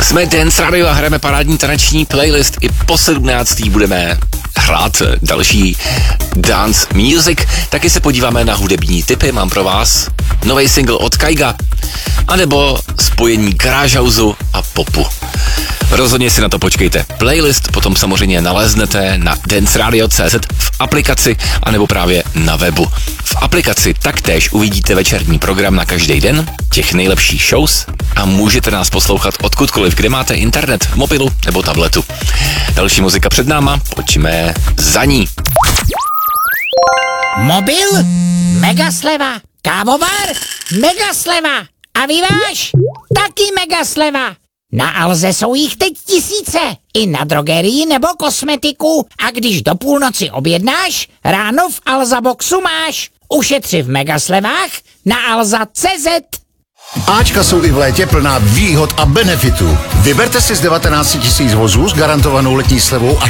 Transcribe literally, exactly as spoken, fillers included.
Jsme Dance Radio a hrajeme parádní taneční playlist. I po sedmnáctý budeme hrát další dance music. Taky se podíváme na hudební tipy. Mám pro vás nový single od Kaiga, anebo spojení garage houseu a popu. Rozhodně si na to počkejte. Playlist potom samozřejmě naleznete na danceradio tečka cé zet v aplikaci anebo právě na webu. V aplikaci taktéž uvidíte večerní program na každý den, těch nejlepších shows a můžete nás poslouchat odkudkoliv, kde máte internet, mobilu nebo tabletu. Další muzika před náma, pojďme za ní. Mobil? Mega sleva. Kávovar? Mega sleva. A vyváž? Taky mega sleva. Na Alze jsou jich teď tisíce. I na drogerii nebo kosmetiku. A když do půlnoci objednáš, ráno v Alza Boxu máš. Ušetři v megaslevách na alza tečka cé zet. Ačka jsou i v létě plná výhod a benefitů. Vyberte si z devatenáct tisíc vozů s garantovanou letní slevou a